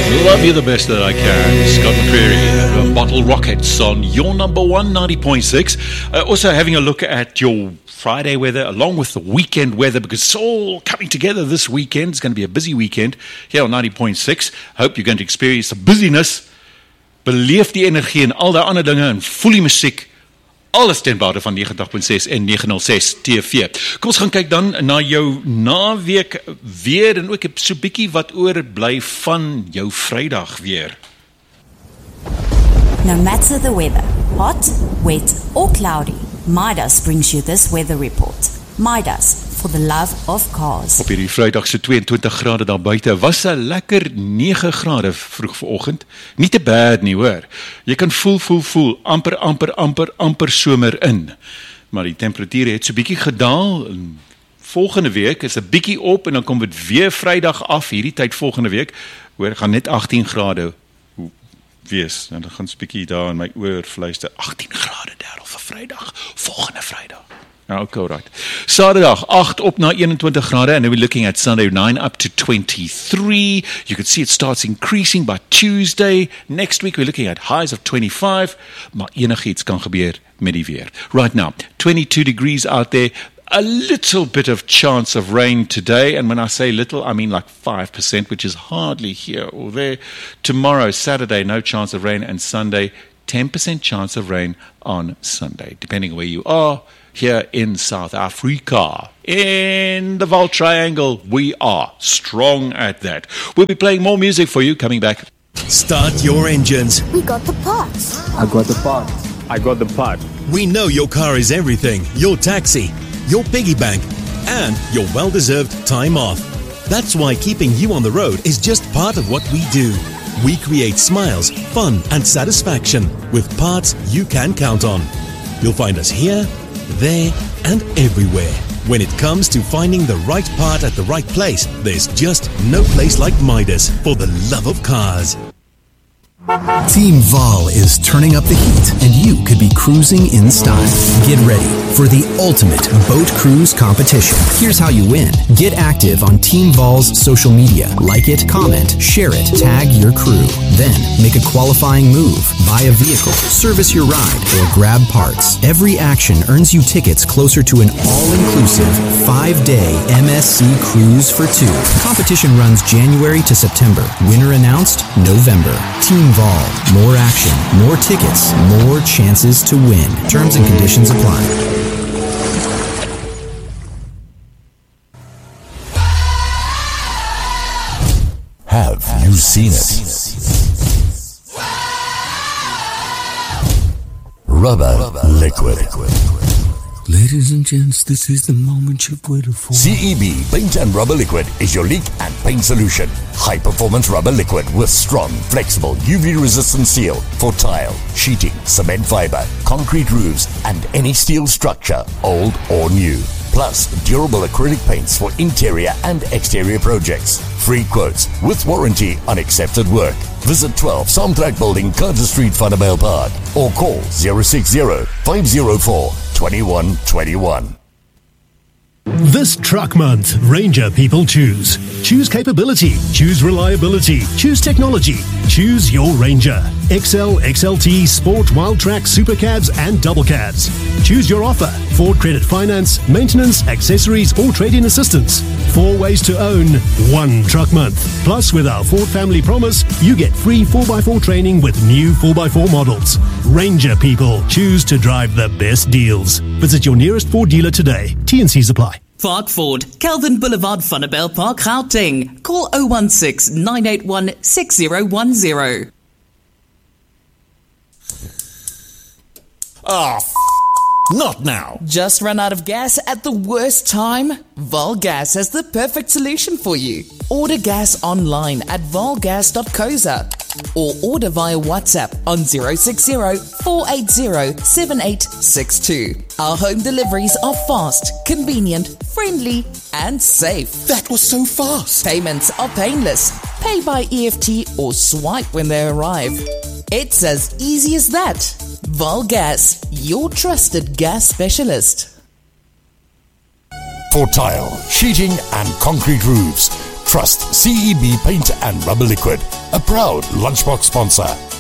Love you the best that I can. Scott McCreery, Bottle Rockets on your number one, 90.6. Also having a look at your Friday weather along with the weekend weather, because it's all coming together this weekend. It's going to be a busy weekend here on 90.6. Hope you're going to experience the busyness. Beleef die energie en al die ander dinge en voel die musiek. Alles ten bate van 90.6 en 906 TV. Kom ons gaan kyk dan na jou naweek weer en ook so 'n bietjie wat oorbly van jou Vrydag weer. No matter the weather, hot, wet or cloudy, Midas brings you this weather report. Midas, for the love of cars. Op hierdie Vrydag se 22 grade daar buite was 'n lekker 9 grade vroeg vanoggend. Nie te bad nie, hoor. Jy kan voel amper somer in. Maar die temperature het so bietjie gedaal. En volgende week is 'n bietjie op en dan kom dit weer Vrydag af hierdie tyd volgende week. Hoor, gaan net 18 grade wees. En dan gaan 'n bietjie daar in my oor fluister 18 grade daar vir Vrydag, volgende Vrydag. Okay, right. Saterdag, 8 op na 21 grade, and then we're looking at Sunday, 9 up to 23. You can see it starts increasing by Tuesday. Next week, we're looking at highs of 25, maar enigiets kan gebeur met die weer. Right now, 22 degrees out there, a little bit of chance of rain today, and when I say little, I mean like 5%, which is hardly here or there. Tomorrow, Saturday, no chance of rain, and Sunday, 10% chance of rain on Sunday, depending where you are. Here in South Africa, in the Vaal Triangle, we are strong at that. We'll be playing more music for you coming back. Start your engines. We got the parts. I got the part. I got the part. We know your car is everything. Your taxi, your piggy bank, and your well-deserved time off. That's why keeping you on the road is just part of what we do. We create smiles, fun, and satisfaction with parts you can count on. You'll find us here, there and everywhere. When it comes to finding the right part at the right place, there's just no place like Midas for the love of cars. Team Vaal is turning up the heat, and you could be cruising in style. Get ready for the ultimate boat cruise competition. Here's how you win. Get active on Team Vaal's social media. Like it, comment, share it, tag your crew. Then make a qualifying move, buy a vehicle, service your ride, or grab parts. Every action earns you tickets closer to an all-inclusive 5-day MSC cruise for two. Competition runs January to September. Winner announced November. Team Vaal. More action, more tickets, more chances to win. Terms and conditions apply. Have you seen it? Rubber liquid. Ladies and gents, this is the moment you've waited for. CEB Paint and Rubber Liquid is your leak and paint solution. High-performance rubber liquid with strong, flexible, UV-resistant seal for tile, sheeting, cement fiber, concrete roofs, and any steel structure, old or new. Plus, durable acrylic paints for interior and exterior projects. Free quotes with warranty on accepted work. Visit 12 Samtrack Building, Carter Street, Vanderbijl Park, or call 060-504-2121. This truck month, Ranger people choose. Choose capability, choose reliability, choose technology, choose your Ranger. XL, XLT, Sport, Wildtrak, Supercabs and Double Cabs. Choose your offer. Ford Credit Finance, maintenance, accessories or trade-in assistance. 4 ways to own, 1 truck month. Plus, with our Ford Family Promise, you get free 4x4 training with new 4x4 models. Ranger people choose to drive the best deals. Visit your nearest Ford dealer today. T&Cs apply. Park Ford, Kelvin Boulevard, Vanderbijl Park, Gauteng. Call 016-981-6010. Not now. Just run out of gas at the worst time? Vaal Gas has the perfect solution for you. Order gas online at vaalgas.co.za or order via WhatsApp on 060-480-7862. Our home deliveries are fast, convenient, friendly and safe. That was so fast. Payments are painless. Pay by EFT or swipe when they arrive. It's as easy as that. Vaal Gas, your trusted gas specialist. For tile, sheeting and concrete roofs, Trust CEB Paint and Rubber Liquid, a proud Lunchbox sponsor.